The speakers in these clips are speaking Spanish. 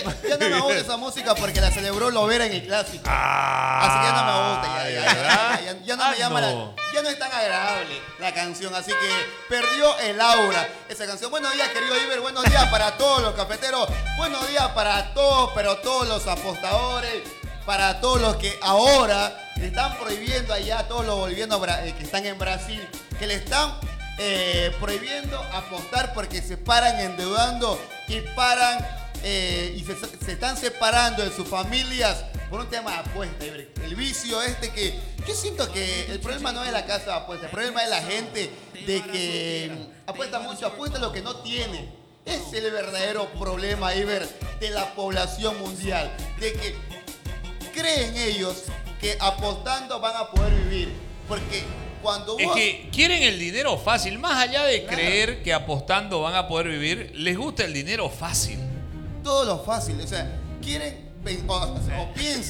ya no me gusta esa música porque la celebró Lovera en el clásico. Así que ya no me gusta, ya no me llama ya no es tan agradable la canción, así que perdió el aura esa canción. Buenos días, querido Iber, buenos días para todos los cafeteros, buenos días para todos, pero todos los apostadores, para todos los que ahora le están prohibiendo allá, a todos los bolivianos que están en Brasil, que le están prohibiendo apostar porque se paran endeudando y paran y se están separando de sus familias por un tema de apuesta. El vicio que yo siento que el problema no es la casa de apuesta, el problema es la gente de que apuesta mucho, apuesta lo que no tiene. Ese es el verdadero problema, Iber, de la población mundial, de que creen ellos que apostando van a poder vivir, porque cuando es que quieren el dinero fácil, más allá de creer que apostando van a poder vivir, les gusta el dinero fácil. Todo lo fácil, o sea, quieren o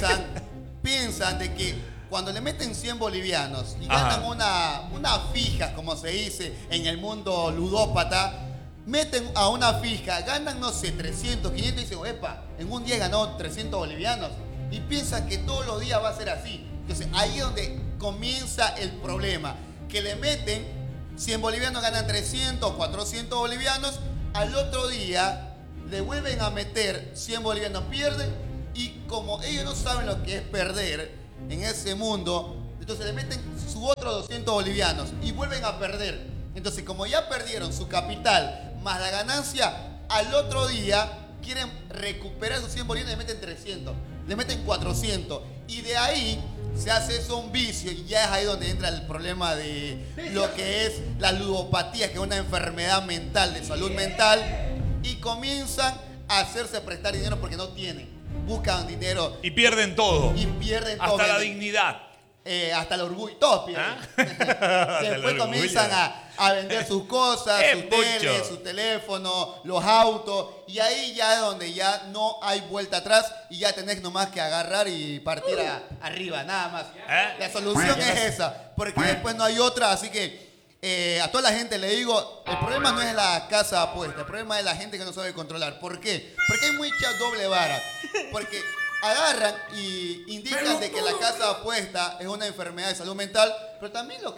piensan de que cuando le meten 100 bolivianos y ganan una fija, como se dice en el mundo ludópata, meten a una fija, ganan, no sé, 300, 500 y dicen, epa, en un día ganó 300 bolivianos. Y piensan que todos los días va a ser así. Entonces, ahí es donde comienza el problema. Que le meten 100 bolivianos, ganan 300, 400 bolivianos. Al otro día, le vuelven a meter 100 bolivianos, pierden. Y como ellos no saben lo que es perder en ese mundo, entonces le meten su otro 200 bolivianos y vuelven a perder. Entonces, como ya perdieron su capital más la ganancia, al otro día quieren recuperar esos 100 bolivianos y le meten 300, le meten 400. Y de ahí se hace eso un vicio y ya es ahí donde entra el problema de lo que es la ludopatía, que es una enfermedad mental, de salud mental, y comienzan a hacerse prestar dinero porque no tienen. Buscan dinero. Y pierden todo. Y pierden todo. Hasta la dignidad. Hasta el orgullo. Todos pierden. Después comienzan a vender sus cosas, sus teles, su teléfono, los autos. Y ahí ya es donde ya no hay vuelta atrás. Y ya tenés nomás que agarrar y partir arriba, nada más. La solución es esa. Porque después no hay otra. Así que a toda la gente le digo, el problema no es la casa de apuesta, el problema es la gente que no sabe controlar. ¿Por qué? Porque hay mucha doble vara. Porque agarran y indican de que la casa de apuesta es una enfermedad de salud mental, pero también lo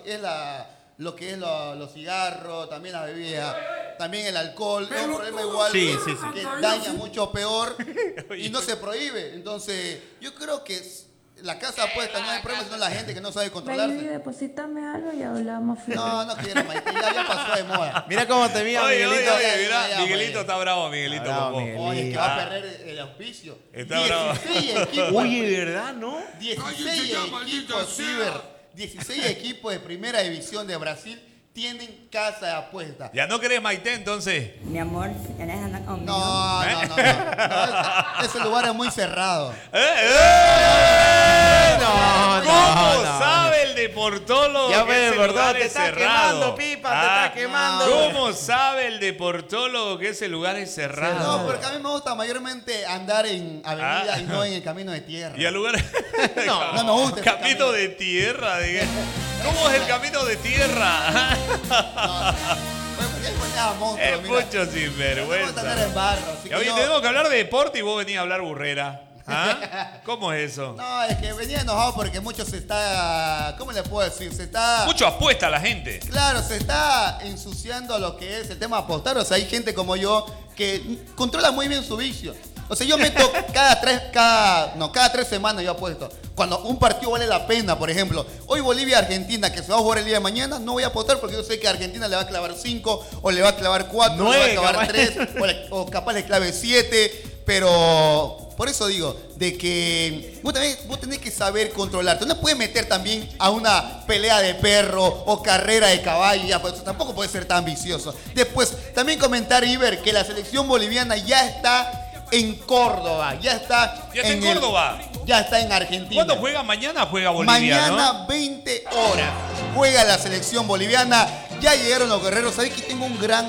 que es los cigarros, también las bebidas, también el alcohol, es un problema igual que daña mucho peor y no se prohíbe. Entonces, yo creo que la casa apuesta no es el problema, sino la gente que no sabe controlarse. Baby, deposítame algo y hablamos. No quiero, Maite, ya pasó de moda. Mira cómo te mira, Miguelito. Oye, mira, Miguelito está bravo, Miguelito. Bravo, Oye, es que va a perder el auspicio. Está bravo. Equipos. Oye, ¿verdad, no? 16 equipos, Ciber. 16 equipos de primera división de Brasil tienen casa de apuesta. ¿Ya no querés Maite entonces? Mi amor, ¿quieres andar conmigo? No. Ese lugar es muy cerrado. ¿Cómo sabe el deportólogo Ya que ves, ese ¿verdad? lugar Te es está cerrado? quemando, Pipa, te está quemando. ¿Cómo sabe el deportólogo que ese lugar es cerrado? No, porque a mí me gusta mayormente andar en avenida y no en el camino de tierra. Y al lugar... No me gusta ese Camino de tierra, diga. ¿Cómo es el camino de tierra? Es mucho sinvergüenza. Oye, tenemos que hablar de deporte y vos venís a hablar burrera. ¿Ah? ¿Cómo es eso? No, es que venía enojado porque mucho se está... ¿Cómo le puedo decir? Mucho apuesta a la gente. Claro, se está ensuciando lo que es el tema de apostar. O sea, hay gente como yo que controla muy bien su vicio. O sea, yo meto cada 3 semanas yo apuesto. Cuando un partido vale la pena, por ejemplo, hoy Bolivia-Argentina, que se va a jugar el día de mañana, no voy a apostar porque yo sé que Argentina le va a clavar 5, o le va a clavar 4, o le va a clavar 3, o capaz le clave 7, pero... Por eso digo, de que vos tenés que saber controlarte. No puedes meter también a una pelea de perro o carrera de caballo, ya, pues, tampoco puede ser tan vicioso. Después, también comentar, Iber, que la selección boliviana ya está en Córdoba, ya está en Córdoba. Ya está en Argentina. ¿Cuándo juega? Mañana juega Bolivia, Mañana, ¿no? 20 horas, juega la selección boliviana. Ya llegaron los guerreros. ¿Sabés que tengo un gran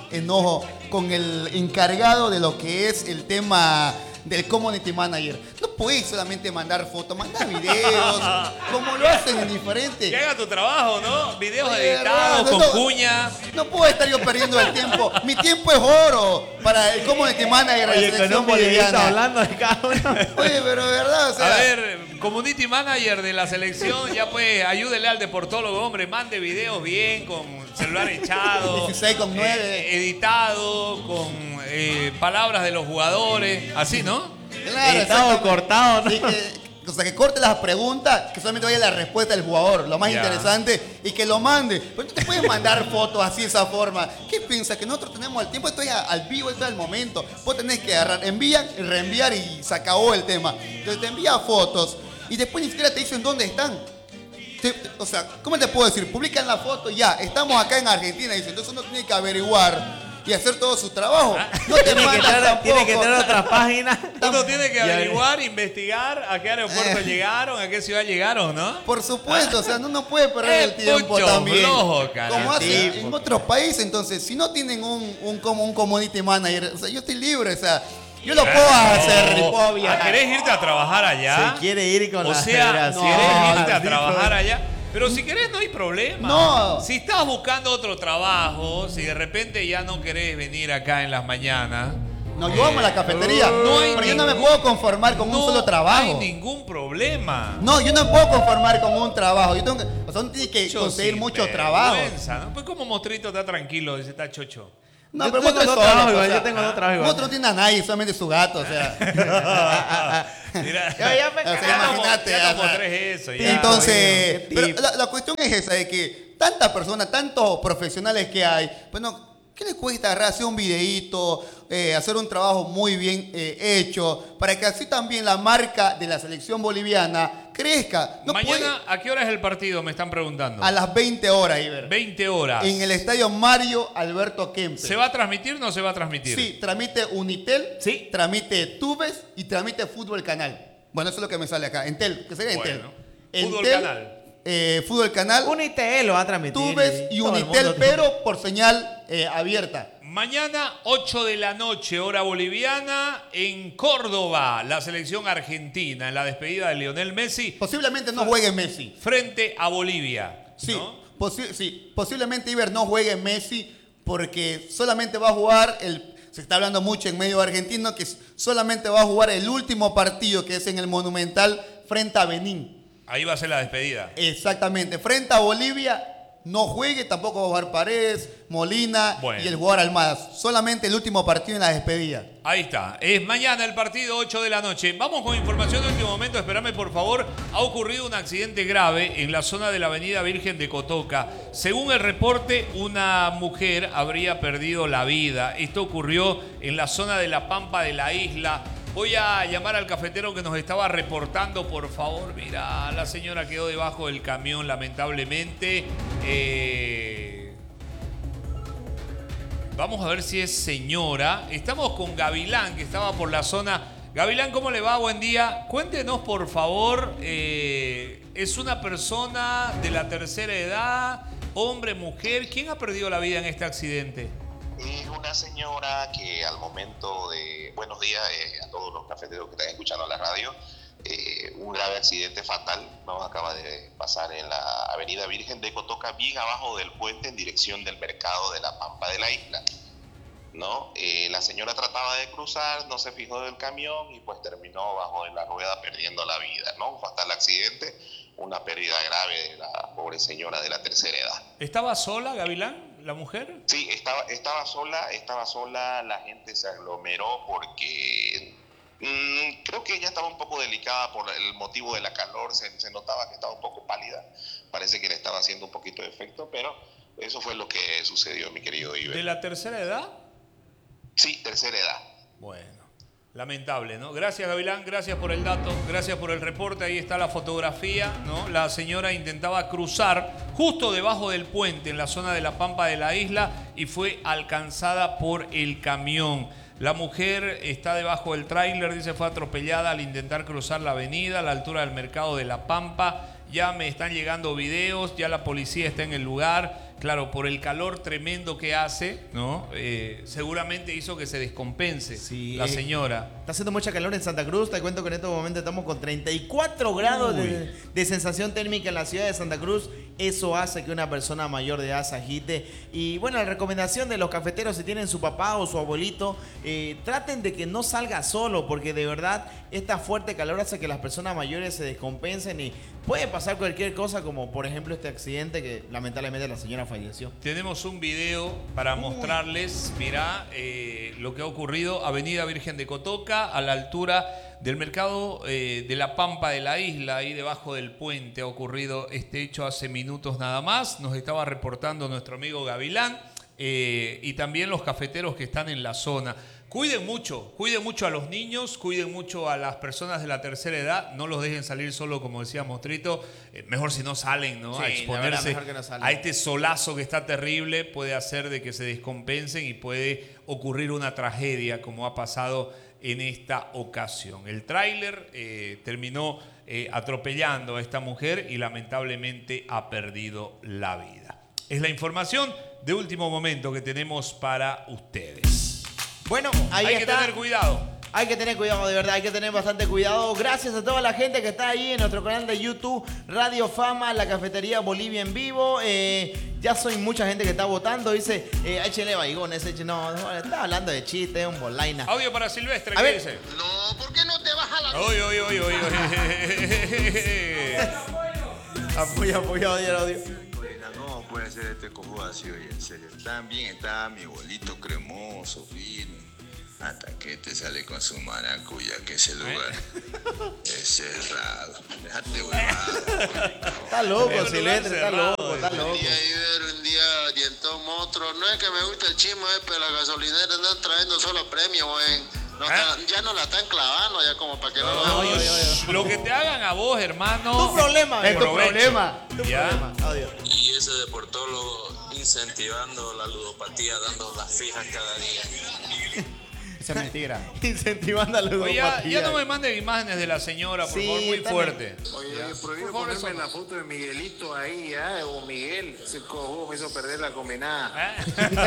enojo con el encargado de lo que es el tema del community manager? No puedes solamente mandar fotos, manda videos, como lo hacen en diferentes. Que haga tu trabajo, ¿no? Videos Oye, editados, no, con cuñas. No puedo estar yo perdiendo el tiempo. Mi tiempo es oro para el community manager de Oye, la con selección un videíto boliviana. hablando de cada uno. Oye, pero de verdad, o sea. A ver, community manager de la selección, ya pues ayúdele al deportólogo, hombre, mande videos bien, con celular echado. 16:9. Editado, con palabras de los jugadores, así, ¿no? Claro, Editado, exactamente. cortado, ¿no? Sí, o sea, que corte las preguntas, que solamente vaya la respuesta del jugador, lo más Ya. interesante, y que lo mande. Pero no te puedes mandar fotos así de esa forma. ¿Qué piensas? Que nosotros tenemos el tiempo, esto es al vivo, esto es el momento. Vos tenés que agarrar, envían, reenviar y se acabó el tema. Entonces te envía fotos y después ni siquiera te dicen dónde están. O sea, ¿cómo te puedo decir? Publican la foto, ya, estamos acá en Argentina, dice, entonces uno tiene que averiguar y hacer todo su trabajo. No te Tiene que mandan entrar, tiene que tampoco. entrar a otras páginas. Uno tiene que Ya, averiguar, investigar a qué aeropuerto llegaron, a qué ciudad llegaron, ¿no? Por supuesto, o sea, no puede perder el tiempo pucho también. flojo, cara. Como hacen Sí, en otros países, entonces, si no tienen un community manager, o sea, yo estoy libre, o sea, yo lo puedo hacer, No. puedo viajar. ¿Querés irte a trabajar allá? Se quiere ir con O la sea, federación. ¿querés irte a Sí, trabajar allá? Pero si querés no hay problema. No. Si estás buscando otro trabajo, si de repente ya no querés venir acá en las mañanas, No, yo amo la cafetería, no hay pero yo no me ningún- puedo conformar con un solo no hay trabajo. ningún problema. No, yo no me puedo conformar con un trabajo. Yo tengo que, o sea, uno tiene que Chocho, conseguir sin muchos trabajos. vergüenza, ¿no? Pues como Mostrito está tranquilo, dice, está chocho. No, Yo pero tengo Motro es dos solo, trabajos o igual, sea, yo tengo dos trabajos igual. Motro no tiene a nadie, solamente su gato, o sea. Mira, Ya me O sea, ya no imagínate, ya no o sea, mostrés eso. Ya. Entonces, bueno, qué pero la cuestión es esa, de que tantas personas, tantos profesionales que hay, bueno, ¿qué les cuesta agarrar, hacer un videíto, hacer un trabajo muy bien hecho, para que así también la marca de la selección boliviana crezca? No Mañana, ¿a qué hora es el partido? Me están preguntando. puede- a las 20 horas, Iber. 20 horas. En el estadio Mario Alberto Kempes. ¿Se va a transmitir o no se va a transmitir? Sí, tramite Unitel, Sí. tramite Tubes y tramite Fútbol Canal. Bueno, eso es lo que me sale acá. Entel, que sería Entel. Bueno, Fútbol Canal. Fútbol Canal, Un ITL lo va a transmitir. Tubes y todo el Unitel, mundo- pero por señal abierta. Mañana, 8 de la noche, hora boliviana, en Córdoba, la selección argentina, en la despedida de Lionel Messi, Posiblemente no juegue Messi. frente a Bolivia. Sí, ¿no? sí, posiblemente Iber no juegue Messi porque solamente va a jugar se está hablando mucho en medio argentino que solamente va a jugar el último partido que es en el Monumental frente a Benín. Ahí va a ser la despedida. Exactamente, frente a Bolivia no juegue, tampoco va a jugar Paredes, Molina Bueno. y el jugador Almadas. Solamente el último partido en la despedida. Ahí está. Es mañana el partido, 8 de la noche. Vamos con información de último momento. Espérame, por favor. Ha ocurrido un accidente grave en la zona de la avenida Virgen de Cotoca. Según el reporte, una mujer habría perdido la vida. Esto ocurrió en la zona de la Pampa de la isla. Voy a llamar al cafetero que nos estaba reportando, por favor. Mira, la señora quedó debajo del camión, lamentablemente. Vamos a ver si es señora. Estamos con Gavilán, que estaba por la zona. Gavilán, ¿cómo le va? Buen día. Cuéntenos, por favor, ¿es una persona de la tercera edad, hombre, mujer? ¿Quién ha perdido la vida en este accidente? Es una señora que al momento de... Buenos días a todos los cafeteros que están escuchando la radio. Un grave accidente fatal nos acaba de pasar en la avenida Virgen de Cotoca, bien abajo del puente en dirección del mercado de la Pampa de la isla, ¿no? La señora trataba de cruzar, no se fijó del camión y pues terminó bajo de la rueda perdiendo la vida, ¿no? Un fatal accidente, una pérdida grave de la pobre señora de la tercera edad. ¿Estaba sola, Gavilán, la mujer? Sí, estaba sola, la gente se aglomeró porque creo que ella estaba un poco delicada por el motivo de la calor, se notaba que estaba un poco pálida, parece que le estaba haciendo un poquito de efecto, pero eso fue lo que sucedió, mi querido Iber. ¿De la tercera edad? Sí, tercera edad. Bueno, lamentable, ¿no? Gracias, Gavilán, gracias por el dato, gracias por el reporte. Ahí está la fotografía, ¿no? La señora intentaba cruzar justo debajo del puente en la zona de la Pampa de la isla y fue alcanzada por el camión. La mujer está debajo del tráiler, dice, fue atropellada al intentar cruzar la avenida a la altura del mercado de la Pampa. Ya me están llegando videos, ya la policía está en el lugar. claro, por el calor tremendo que hace, ¿no? Seguramente hizo que se descompense Sí, la señora. Está haciendo mucha calor en Santa Cruz. Te cuento que en estos momentos estamos con 34 grados de sensación térmica en la ciudad de Santa Cruz. Eso hace que una persona mayor de edad se agite. Y bueno, la recomendación de los cafeteros, si tienen su papá o su abuelito, traten de que no salga solo, porque de verdad esta fuerte calor hace que las personas mayores se descompensen y puede pasar cualquier cosa, como por ejemplo este accidente que lamentablemente la señora falleció. Tenemos un video para mostrarles, mirá, lo que ha ocurrido. Avenida Virgen de Cotoca, a la altura del mercado de la Pampa de la Isla, ahí debajo del puente ha ocurrido este hecho hace minutos nada más. Nos estaba reportando nuestro amigo Gavilán y también los cafeteros que están en la zona. Cuiden mucho a los niños, cuiden mucho a las personas de la tercera edad, no los dejen salir solo, como decía Mostrito, mejor si no salen, ¿no? Sí, A exponerse la verdad, mejor que no salgan. a este solazo que está terrible, puede hacer de que se descompensen y puede ocurrir una tragedia como ha pasado en esta ocasión. El tráiler terminó atropellando a esta mujer y lamentablemente ha perdido la vida. Es la información de último momento que tenemos para ustedes. Bueno, ahí Hay que está. tener cuidado. Hay que tener cuidado, de verdad, hay que tener bastante cuidado. Gracias a toda la gente que está ahí en nuestro canal de YouTube, Radio Fama, la cafetería Bolivia en vivo. Ya soy mucha gente que está votando. Dice, échale baigón, no, está hablando de chiste, es un bolaina. Audio para Silvestre, A ¿qué ver. dice? No, ¿por qué no te baja la... Oye. Apoya, audio. No puede ser este cojudo así, oye, en serio. Tan bien está mi bolito cremoso, fino. Hasta que te sale con su maracuya, que ese lugar es cerrado. Déjate huevado. Está loco, Es un Silvestre, está lugar loco, está loco. Un día Ibero, un día dientó un monstruo. No es que me gusta el chisme, pero la gasolinera andan trayendo solo premios, güey. No ya no la están clavando, ya como para que no lo Oye. Lo que te hagan a vos, hermano. Tu problema, es tu provecho. problema. Tu Ya. problema. Audio. Y ese deportólogo incentivando la ludopatía, dando las fijas cada día. Esa es mentira. Incentivando a la Oye, ludopatía. ya no me manden imágenes de la señora, por Sí, favor, muy está fuerte. Oye, Ya. prohibido Por favor, ponerme eso. la foto de Miguelito ahí, ¿ah? O Miguel, ese cojudo me hizo perder la combinada.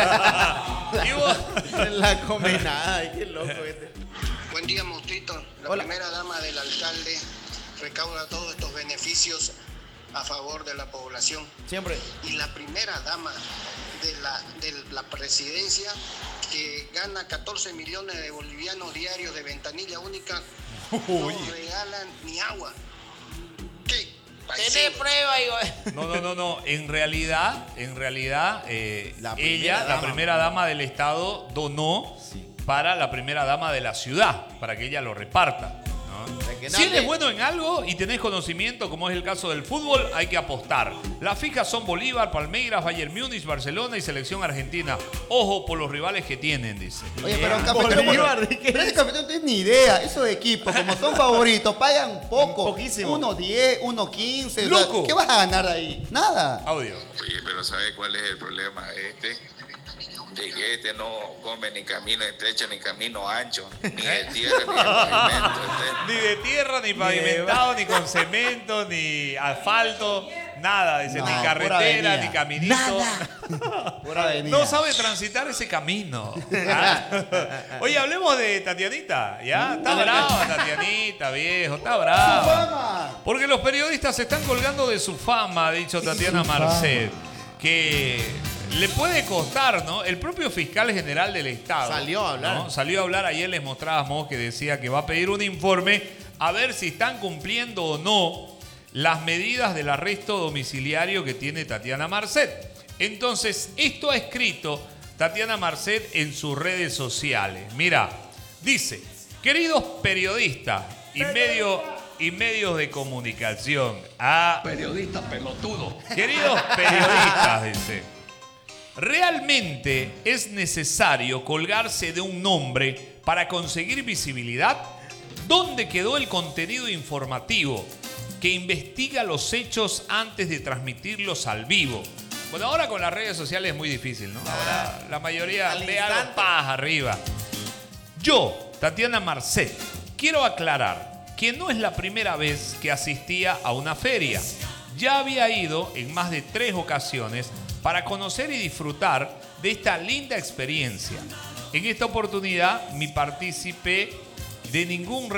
¿Y vos? La comenada, ay, qué loco este. Buen día, Mostrito. La Hola. primera dama del alcalde recauda todos estos beneficios a favor de la población. Siempre. Y la primera dama de la presidencia, que gana 14 millones de bolivianos diarios de ventanilla única, no regalan ni agua. ¿Qué? Tiene prueba, hijo. No. En realidad, La primera ella, la dama. primera dama del Estado, donó para la primera dama de la ciudad, para que ella lo reparta, ¿no? que Si nadie- eres bueno en algo y tenés conocimiento, como es el caso del fútbol, hay que apostar. Las fijas son Bolívar, Palmeiras, Bayern Múnich, Barcelona y Selección Argentina. Ojo por los rivales que tienen, dice. Oye, pero un cafetero... Bolívar, ¿de qué? Pero ese cafetero no tiene ni idea. Esos equipos, como son favoritos, pagan poco. Poquísimo. 1.10, 1.15. ¡Loco! ¿Qué vas a ganar ahí? Nada. Audio. Oye, pero ¿sabe cuál es el problema de que este no come ni camino estrecho ni camino ancho, ni de tierra ni de pavimento? Ni de tierra, ni pavimentado, ni con cemento, ni asfalto, nada. Dice, No, ni pura carretera, avenida. ni caminito. Pura avenida. No sabe transitar ese camino. ¿Ah? Oye, hablemos de Tatianita. ¿Ya? Está brava Tatianita, viejo. Está brava. ¡Fama! Porque los periodistas se están colgando de su fama, ha dicho Tatiana Marcet. Que le puede costar, ¿no? El propio fiscal general del Estado Salió a hablar. ¿no? Salió a hablar. Ayer les mostrábamos que decía que va a pedir un informe a ver si están cumpliendo o no las medidas del arresto domiciliario que tiene Tatiana Marcet. Entonces, esto ha escrito Tatiana Marcet en sus redes sociales. Mira, dice, queridos periodistas y medios de comunicación. Periodista pelotudo. Queridos periodistas, dice, ¿realmente es necesario colgarse de un nombre para conseguir visibilidad? ¿Dónde quedó el contenido informativo que investiga los hechos antes de transmitirlos al vivo? Bueno, ahora con las redes sociales es muy difícil, ¿no? Ahora la mayoría Al ve algo instante. paz arriba. Yo, Tatiana Marcet, quiero aclarar que no es la primera vez que asistía a una feria. Ya había ido en más de 3 ocasiones para conocer y disfrutar de esta linda experiencia. En esta oportunidad no participé de ningún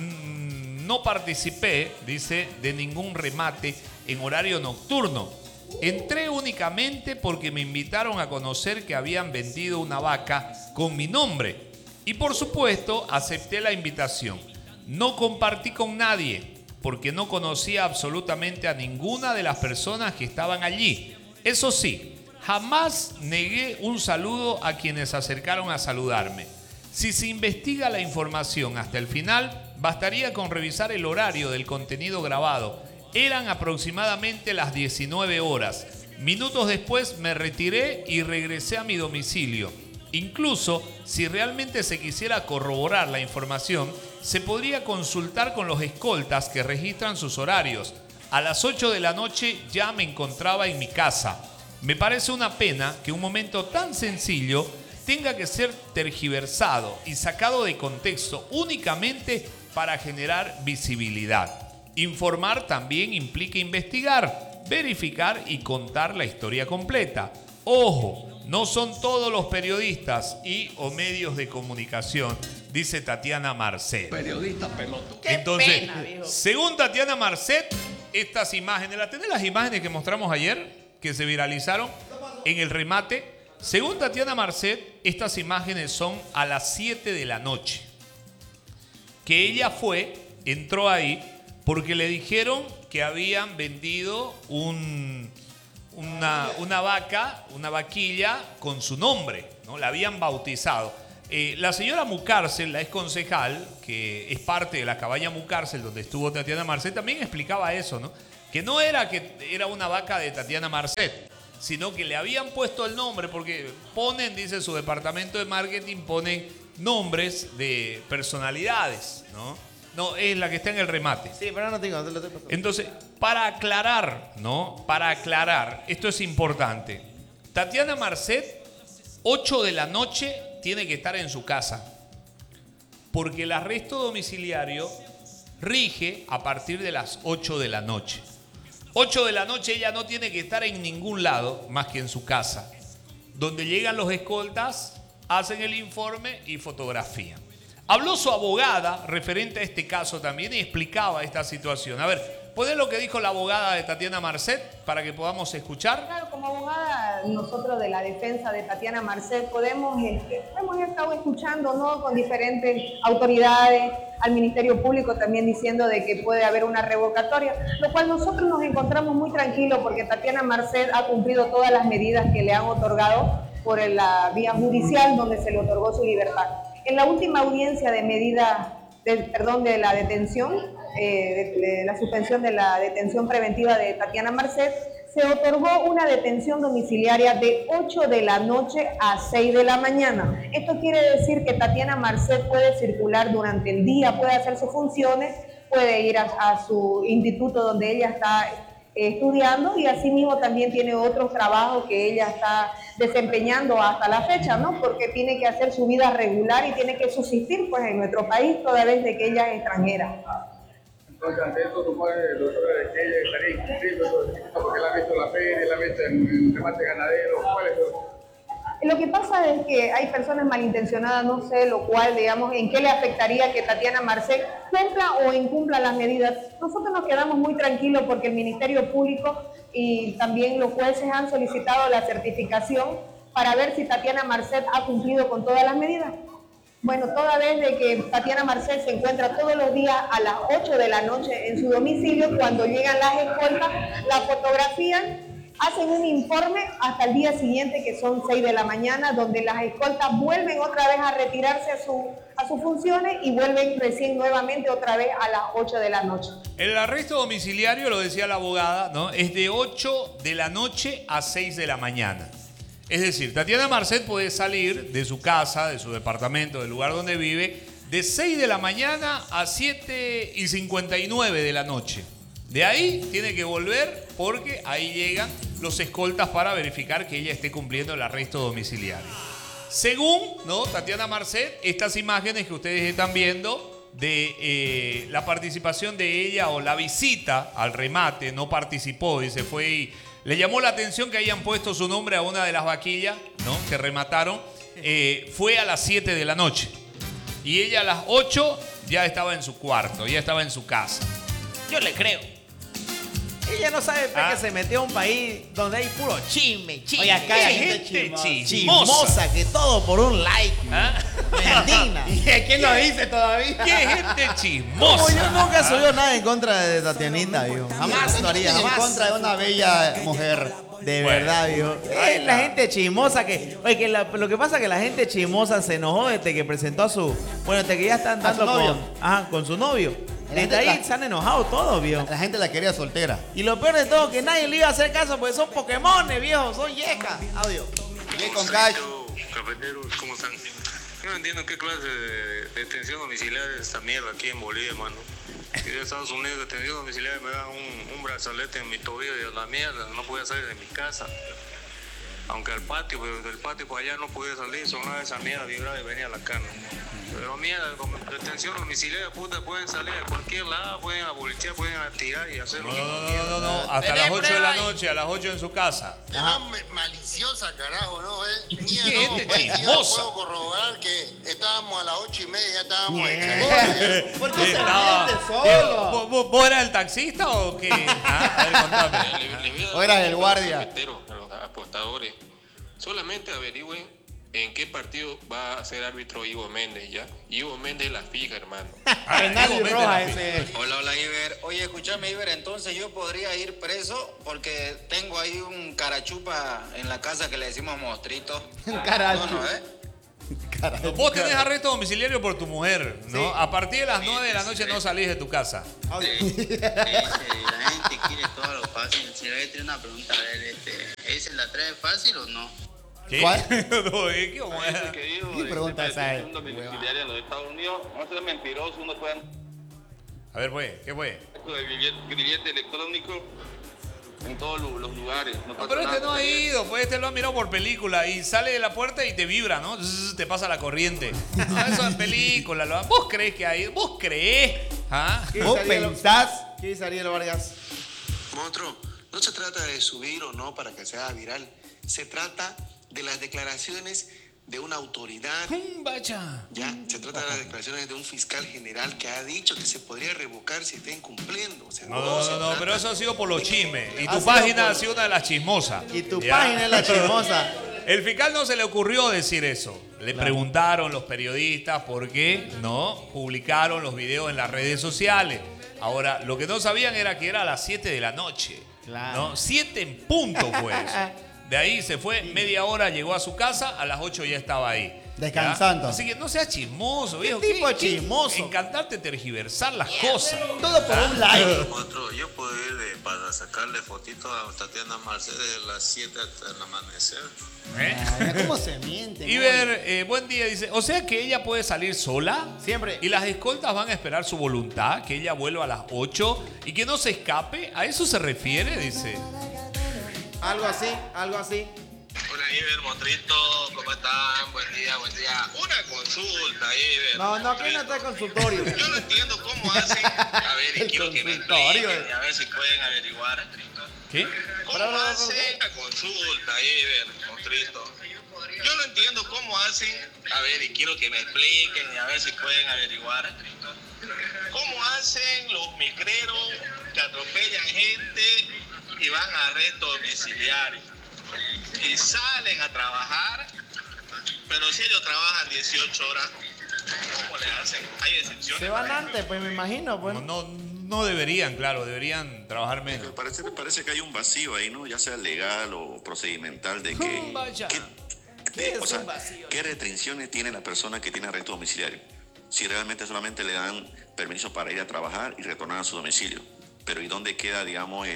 remate en horario nocturno. Entré únicamente porque me invitaron a conocer que habían vendido una vaca con mi nombre. Y por supuesto, acepté la invitación. No compartí con nadie porque no conocía absolutamente a ninguna de las personas que estaban allí. Eso sí, jamás negué un saludo a quienes se acercaron a saludarme. Si se investiga la información hasta el final, bastaría con revisar el horario del contenido grabado. Eran aproximadamente las 19 horas. Minutos después me retiré y regresé a mi domicilio. Incluso, si realmente se quisiera corroborar la información, se podría consultar con los escoltas que registran sus horarios. A las 8 de la noche ya me encontraba en mi casa. Me parece una pena que un momento tan sencillo tenga que ser tergiversado y sacado de contexto únicamente para generar visibilidad. Informar también implica investigar, verificar y contar la historia completa. Ojo, no son todos los periodistas o medios de comunicación, dice Tatiana Marcet. Periodista pelotudo. Entonces, según Tatiana Marcet, estas imágenes, ¿tenés las imágenes que mostramos ayer, que se viralizaron en el remate? Según Tatiana Marcet, estas imágenes son a las 7 de la noche. Que ella entró ahí porque le dijeron que habían vendido una vaquilla con su nombre, ¿no? La habían bautizado. La señora Mucárcel, la ex concejal, que es parte de la cabaña Mucárcel, donde estuvo Tatiana Marcet, también explicaba eso, ¿no? Que no era una vaca de Tatiana Marcet, sino que le habían puesto el nombre, porque dice su departamento de marketing, ponen nombres de personalidades, ¿no? No, es la que está en el remate. Sí, pero no tengo, te lo estoy pasando. Entonces, para aclarar, esto es importante. Tatiana Marcet, 8 de la noche, tiene que estar en su casa. Porque el arresto domiciliario rige a partir de las 8 de la noche. 8 de la noche ella no tiene que estar en ningún lado más que en su casa. Donde llegan los escoltas, hacen el informe y fotografían. Habló su abogada referente a este caso también y explicaba esta situación. A ver, ¿puede lo que dijo la abogada de Tatiana Marcet para que podamos escuchar? Claro, como abogada, nosotros de la defensa de Tatiana Marcet hemos estado escuchando, ¿no?, con diferentes autoridades, al Ministerio Público también diciendo de que puede haber una revocatoria, lo cual nosotros nos encontramos muy tranquilos porque Tatiana Marcet ha cumplido todas las medidas que le han otorgado por la vía judicial donde se le otorgó su libertad. En la última audiencia de de la detención, de la suspensión de la detención preventiva de Tatiana Marcet, se otorgó una detención domiciliaria de 8 de la noche a 6 de la mañana. Esto quiere decir que Tatiana Marcet puede circular durante el día, puede hacer sus funciones, puede ir a su instituto donde ella está estudiando y asimismo también tiene otros trabajos que ella está desempeñando hasta la fecha, ¿no? Porque tiene que hacer su vida regular y tiene que subsistir pues en nuestro país toda vez de que ella es extranjera. Entonces, ante esto, supone, doctora, de que ella estaría incumpliendo porque la ha visto la feria, la ha visto en remate ganadero, ¿cuál es eso? Lo que pasa es que hay personas malintencionadas, no sé lo cual, digamos, en qué le afectaría que Tatiana Marcet cumpla o incumpla las medidas. Nosotros nos quedamos muy tranquilos porque el Ministerio Público y también los jueces han solicitado la certificación para ver si Tatiana Marcet ha cumplido con todas las medidas. Bueno, toda vez de que Tatiana Marcet se encuentra todos los días a las 8 de la noche en su domicilio, cuando llegan las escoltas, la fotografían, hacen un informe hasta el día siguiente, que son 6 de la mañana, donde las escoltas vuelven otra vez a retirarse a sus funciones y vuelven recién nuevamente otra vez a las 8 de la noche. El arresto domiciliario, lo decía la abogada, ¿no?, es de 8 de la noche a 6 de la mañana. Es decir, Tatiana Marcet puede salir de su casa, de su departamento, del lugar donde vive, de 6 de la mañana a 7:59 de la noche. De ahí tiene que volver porque ahí llegan los escoltas para verificar que ella esté cumpliendo el arresto domiciliario. Según, ¿no?, Tatiana Marcet, estas imágenes que ustedes están viendo de la participación de ella o la visita al remate, no participó y se fue y Le llamó la atención que hayan puesto su nombre a una de las vaquillas, ¿no? Que remataron. Fue a las 7 de la noche. Y ella a las 8 ya estaba en su cuarto, ya estaba en su casa. Yo le creo. Ella no sabe que se metió a un país donde hay puro chisme. Oye, acá hay gente chismosa, que todo por un like. Mentira. ¿Y quién lo dice todavía? ¿Qué gente chismosa? Como yo nunca subió nada en contra de Tatianita, viejo. Jamás lo haría, En jamás. contra de una bella mujer. De Bueno. verdad, viejo. Es la gente chismosa que... Oye, que lo que pasa es que la gente chismosa se enojó desde que presentó a su... Bueno, desde que ya están A su dando novio. con su novio. La Desde gente- ahí se han enojado todos, viejo. La gente la quería soltera. Y lo peor de todo, que nadie le iba a hacer caso porque son Pokémones, viejo. Son yecas. Audio. Llegué con cash. Cafeteros, ¿cómo están? Yo no entiendo qué clase de detención domiciliaria es esta mierda aquí en Bolivia, mano. Y de Estados Unidos, detención domiciliaria, me dan un brazalete en mi tobillo y a la mierda, no podía salir de mi casa. Aunque al patio, pero del patio para allá no podía salir, sonaba esa mierda, vibraba y venía a la cana. Pero mierda, como detención domiciliaria, puta, pueden salir a cualquier lado, pueden abolichar, pueden tirar y hacer lo que quieran. No. Hasta las 8 de la noche, a las 8 en su casa. Maliciosa, carajo, ¿no? ¿Qué gente chismosa? Puedo corroborar que estábamos a las 8:30, ya estábamos ¿Por qué se Estaba- miente solo? ¿Vos eras el taxista o qué? A ver, contame. O eras el guardia. Cafeteros, a los apostadores, solamente averigüen en qué partido va a ser árbitro Ivo Méndez, ¿ya? Ivo Méndez la fija, hermano. Penal y roja ese. Hola, Iber. Oye, escúchame, Iber, entonces yo podría ir preso porque tengo ahí un carachupa en la casa que le decimos mostrito. Carachupa. No, ¿eh? Vos tenés arresto domiciliario por tu mujer, ¿no? Sí. A partir de las 9 de la noche no salís de tu casa. La gente quiere todo lo fácil. Si le voy a tener una pregunta, a ver, ¿ese la trae fácil o no? ¿Qué? ¿Cuál? No, ¿qué? ¿Cómo es? ¿Qué pregunta esa es? domiciliaria en los Estados Unidos, no ser mentiroso, uno puede A ver, pues, ¿qué fue? el grillete electrónico en todos los lugares. No No, pasa pero este nada. no ha ido, pues este lo ha mirado por película y sale de la puerta y te vibra, ¿no? Te pasa la corriente. No, eso es película. ¿Vos crees que ha ido? ¿Vos creés? ¿Ah? ¿Vos pensás? ¿Qué dice Ariel Vargas? Monstruo, no se trata de subir o no para que sea viral. Se trata de las declaraciones de una autoridad. Vaya. Ya, se trata de las declaraciones de un fiscal general que ha dicho que se podría revocar si está incumpliendo. O sea, No, pero eso ha sido por los chismes. Y Ha tu sido página por- ha sido una de las chismosas. Y tu Ya. página es la chismosa. El fiscal no se le ocurrió decir eso. Le preguntaron los periodistas por qué no publicaron los videos en las redes sociales. Ahora, lo que no sabían era que era a las 7 de la noche. Claro. ¿No? 7 en punto fue eso. De ahí se fue, media hora llegó a su casa, a las 8 ya estaba ahí. Descansando. ¿Ya? Así que no seas chismoso, viejo. tipo de chismoso? Encantarte tergiversar las cosas. Todo por un like. Monstruo, yo puedo ir para sacarle fotitos a Tatiana Marcel de las 7 hasta el amanecer. ¿Eh? ¿Cómo se miente? Iber, buen día, dice. O sea que ella puede salir sola. Siempre. Y las escoltas van a esperar su voluntad, que ella vuelva a las 8 y que no se escape. ¿A eso se refiere? Dice. Algo así, algo así. Hola Iber, Montrito, ¿cómo están? Buen día, buen día. Una consulta, Iber. No, aquí no está el consultorio. Yo no entiendo cómo hacen. A ver, y quiero que me consultorio. expliquen, a ver si pueden averiguar. ¿Qué? ¿Cómo hacen la consulta, Iber, Montrito? Yo no entiendo cómo hacen. A ver, y quiero que me expliquen y a ver si pueden averiguar. ¿Cómo hacen los micreros que atropellan gente y van a arresto domiciliario? Y salen a trabajar, pero si ellos trabajan 18 horas, ¿cómo le hacen? Hay excepciones. Se van antes, pues me imagino. Pues. No deberían, claro, deberían trabajar menos. Me parece que hay un vacío ahí, ¿no? Ya sea legal o procedimental de que... Vaya. o sea, ¿qué restricciones tiene la persona que tiene arresto domiciliario? Si realmente solamente le dan permiso para ir a trabajar y retornar a su domicilio. Pero ¿y dónde queda, digamos,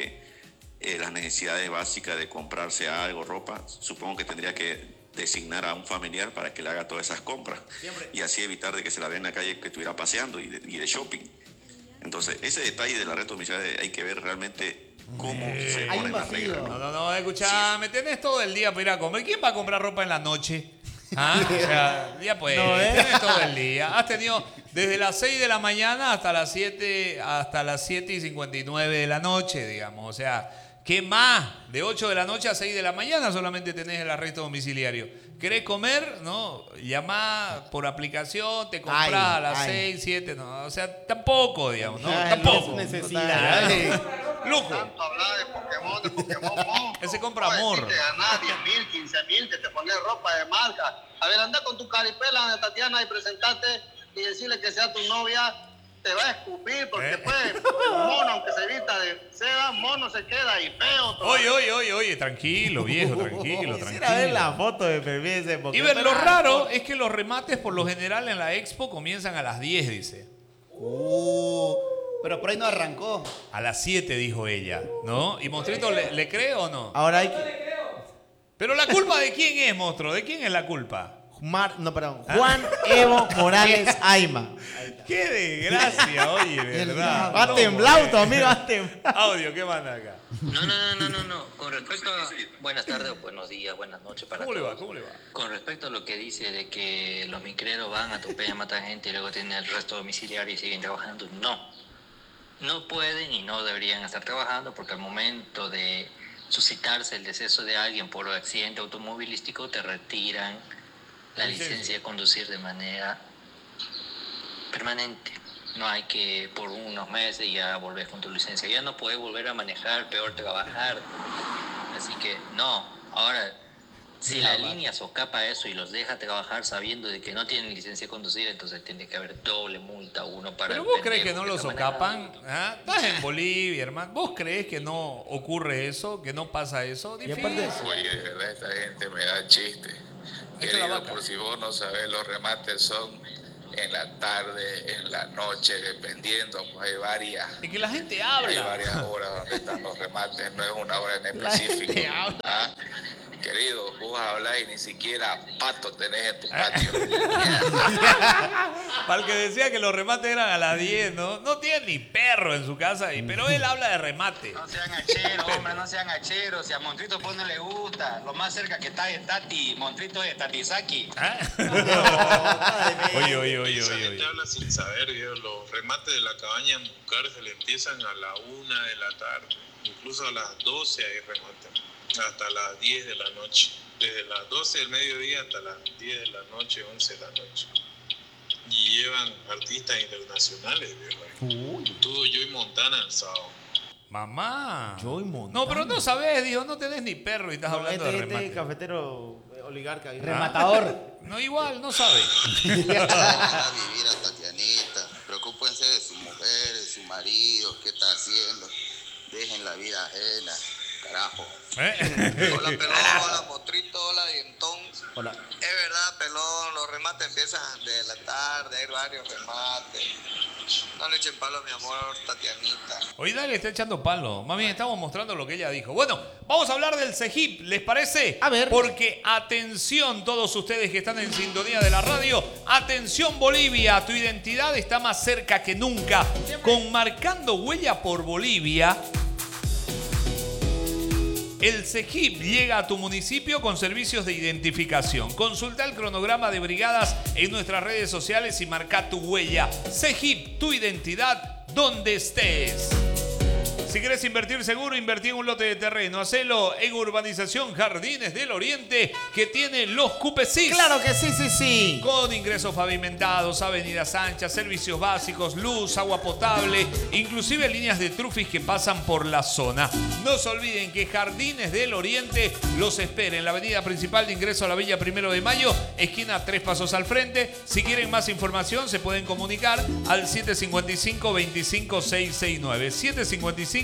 las necesidades básicas de comprarse algo, ropa? Supongo que tendría que designar a un familiar para que le haga todas esas compras. Y así evitar de que se la vea en la calle que estuviera paseando y de shopping. Entonces, ese detalle del arresto domiciliario hay que ver realmente cómo se ponen las reglas. No, escuchame, tenés todo el día para ir a comer. ¿Quién va a comprar ropa en la noche? ¿Ah? O sea, ya pues, tenés todo el día. Has tenido desde las 6 de la mañana hasta las 7 y 59 de la noche, digamos. O sea, ¿Qué más? De 8 de la noche a 6 de la mañana solamente tenés el arresto domiciliario. ¿Querés comer? No. Llamás por aplicación, te compras a las 6, 7. No, o sea, tampoco, digamos. No, tampoco. No es necesidad. Lujo. Tanto hablar de Pokémon. Ese compra amor. Te ganás 10.000, 15.000, que te pones ropa de marca. A ver, anda con tu caripela de Tatiana y presentate y decirle que sea tu novia. Te va a escupir porque pues mono, aunque se vista de seda, mono se queda y feo. Oye, tranquilo, viejo, tranquilo. Quisiera ver la foto de perfil de ese Pokémon. Y ver, lo raro es que los remates por lo general en la expo comienzan a las 10, dice. Pero por ahí no arrancó. A las 7 dijo ella, ¿no? ¿Y Monstruito le cree o no? Ahora hay que... Pero la culpa de quién es, monstruo, ¿de quién es la culpa? Juan Evo Morales Aima. Qué desgracia, oye, verdad. Va temblado tu amigo, va temblado. Audio, ¿qué manda acá? No. Con respecto a... Buenas tardes, buenos días, buenas noches para todos. ¿Cómo le va? Con respecto a lo que dice de que los micreros van, atropellan, matan gente y luego tienen el resto domiciliario y siguen trabajando, no pueden y no deberían estar trabajando porque al momento de suscitarse el deceso de alguien por accidente automovilístico te retiran la licencia de conducir de manera permanente. No hay que por unos meses ya volver con tu licencia. Ya no puedes volver a manejar, peor te va a bajar. Así que no. Ahora, si la línea socapa eso y los deja trabajar sabiendo de que no tienen licencia de conducir, entonces tiene que haber doble multa uno para... ¿Pero vos crees que no lo socapan? ¿Ah? Estás en Bolivia, hermano. ¿Vos crees que no ocurre eso? ¿Que no pasa eso? Difícil. Oye, de verdad, esta gente me da chiste. Querido, por si vos no sabés, los remates son en la tarde, en la noche, dependiendo, pues hay varias. Y que la gente habla. Hay varias horas donde están los remates, no es una hora en específico. ¿Ah? Querido, vos hablás y ni siquiera pato tenés en tu patio. Para el que decía que los remates eran a las 10, ¿no? No tiene ni perro en su casa, pero él habla de remate. No sean hacheros, hombre, no sean hacheros. Si a Montrito pues no le gusta, lo más cerca que está es Tati. Montrito es Tatisaki. Oye. Esa gente habla sin saber, Dios. Los remates de la cabaña en Bucar se le empiezan a la 1 de la tarde. Incluso a las 12 hay remates. Hasta las 10 de la noche. Desde las 12 del mediodía hasta las 10 de la noche, 11 de la noche. Y llevan artistas internacionales, viejo. Todo Joey Montana el sábado. Mamá. Joey Montana. No, pero no sabés, digo, no tenés ni perro y estás hablando de remate. Este cafetero oligarca. Rematador. No, igual, no sabe. Vivir a Tatianita. Preocúpense de sus mujeres, sus maridos, qué está haciendo. Dejen la vida ajena. Carajo. Hola, Pelón, hola, Mostrito, hola, Dientón. Hola. Es verdad, Pelón, los remates empiezan de la tarde, hay varios remates. No le echen palo a mi amor, Tatianita. Hoy Dale está echando palo. Más bien estamos mostrando lo que ella dijo. Bueno, vamos a hablar del CEGIP, ¿les parece? A ver. Porque atención todos ustedes que están en sintonía de la radio. Atención Bolivia, tu identidad está más cerca que nunca. Con Marcando Huella por Bolivia, el CEGIP llega a tu municipio con servicios de identificación. Consulta el cronograma de brigadas en nuestras redes sociales y marca tu huella. CEGIP, tu identidad, donde estés. Si querés invertir seguro, invertí en un lote de terreno. Hacelo en Urbanización Jardines del Oriente, que tiene los CUPESIS. Claro que sí. Con ingresos pavimentados, avenidas anchas, servicios básicos, luz, agua potable, inclusive líneas de trufis que pasan por la zona. No se olviden que Jardines del Oriente los espera en la avenida principal de ingreso a la Villa 1 de Mayo, esquina 3 pasos al frente. Si quieren más información, se pueden comunicar al 755-25669.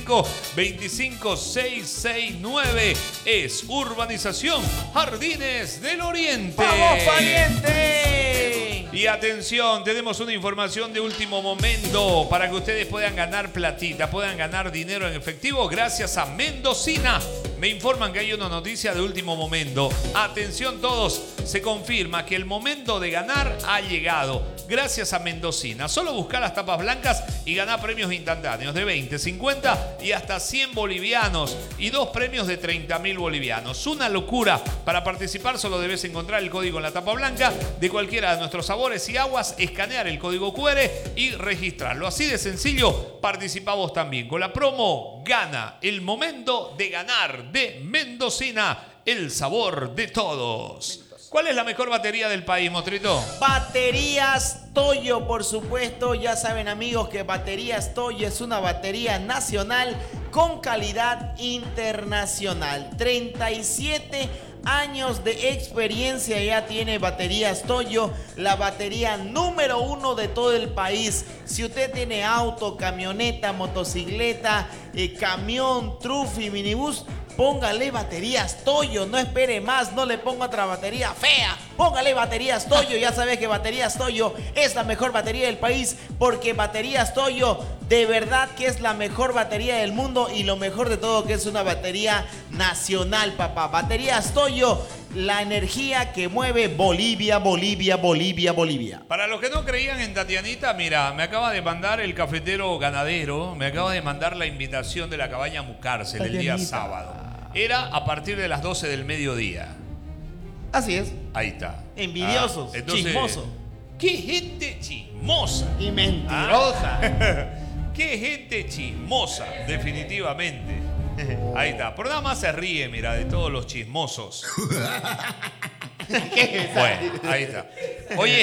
755-25669 es Urbanización Jardines del Oriente. ¡Vamos, pariente! Y atención, tenemos una información de último momento para que ustedes puedan ganar platita, puedan ganar dinero en efectivo gracias a Mendocina. Me informan que hay una noticia de último momento. Atención todos, se confirma que el momento de ganar ha llegado gracias a Mendocina. Solo busca las tapas blancas y gana premios instantáneos de 20, 50 y hasta 100 bolivianos y 2 premios de 30.000 bolivianos. Una locura. Para participar solo debes encontrar el código en la tapa blanca de cualquiera de nuestros sabores y aguas, escanear el código QR y registrarlo. Así de sencillo, participamos también con la promo Gana, el momento de ganar de Mendocina, el sabor de todos. ¿Cuál es la mejor batería del país, Mostrito? Baterías Toyo, por supuesto. Ya saben, amigos, que Baterías Toyo es una batería nacional con calidad internacional. 37 años de experiencia ya tiene Baterías Toyo, la batería número 1 de todo el país. Si usted tiene auto, camioneta, motocicleta, camión, trufi, minibús, póngale Baterías Toyo, no espere más, no le ponga otra batería fea, póngale Baterías Toyo. Ya sabes que Baterías Toyo es la mejor batería del país, porque Baterías Toyo de verdad que es la mejor batería del mundo, y lo mejor de todo que es una batería nacional, papá. Baterías Toyo, la energía que mueve Bolivia, Bolivia, Bolivia, Bolivia. Para los que no creían en Tatianita, mira, me acaba de mandar el cafetero ganadero, me acaba de mandar la invitación de la cabaña Mucárcel el día sábado. Era a partir de las 12 del mediodía. Así es. Ahí está. Envidiosos, chismosos. ¡Qué gente chismosa! Y mentirosa. ¡Qué gente chismosa! Definitivamente. Ahí está. Pero nada más se ríe, mira, de todos los chismosos. Bueno, ahí está. Oye,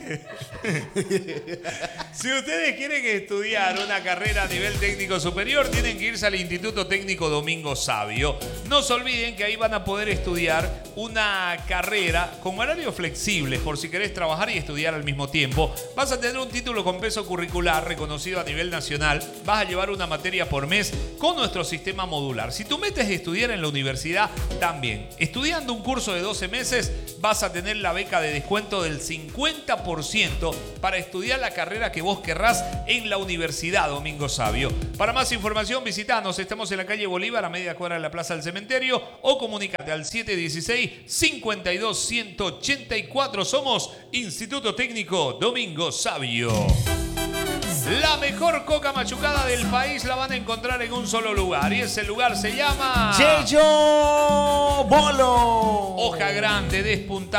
si ustedes quieren estudiar una carrera a nivel técnico superior, tienen que irse al Instituto Técnico Domingo Savio. No se olviden que ahí van a poder estudiar una carrera con horarios flexibles, por si querés trabajar y estudiar al mismo tiempo. Vas a tener un título con peso curricular reconocido a nivel nacional. Vas a llevar una materia por mes con nuestro sistema modular. Si tú metes de estudiar en la universidad, también. Estudiando un curso de 12 meses, vas a tener la beca de descuento del 50% para estudiar la carrera que vos querrás en la Universidad Domingo Savio. Para más información, visitanos. Estamos en la calle Bolívar, a media cuadra de la Plaza del Cementerio, o comunícate al 716-52-184. Somos Instituto Técnico Domingo Savio. La mejor coca machucada del país la van a encontrar en un solo lugar, y ese lugar se llama Yeyo Bolo. Hoja grande, despuntada.